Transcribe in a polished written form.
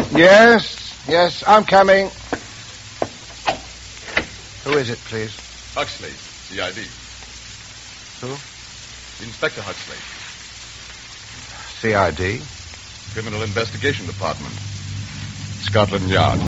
Yes, I'm coming. Who is it, please? Huxley, CID. Who? Inspector Huxley. CID? Criminal Investigation Department. Scotland Yard.